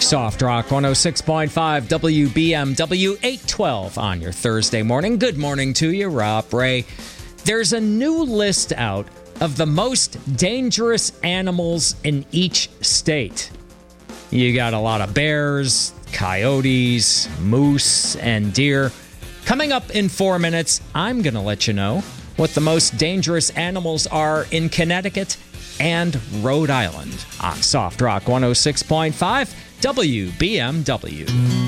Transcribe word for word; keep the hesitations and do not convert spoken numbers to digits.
Soft Rock one oh six point five W B M W eight twelve on your Thursday morning. Good morning to you, Rob Ray. There's a new list out of the most dangerous animals in each state. You got a lot of bears, coyotes, moose, and deer. Coming up in four minutes, I'm going to let you know what the most dangerous animals are in Connecticut and Rhode Island on Soft Rock one oh six point five W B M W.